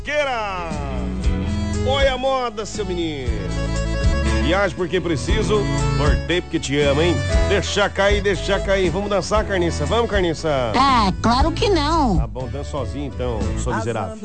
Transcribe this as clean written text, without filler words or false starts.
Queira! Oi a moda, seu menino. Viagem porque preciso, voltei porque te amo, hein? Deixa cair, deixa cair. Vamos dançar, Carniça? Vamos, Carniça? Ah, claro que não. Tá bom, dança sozinho então, sou miserável.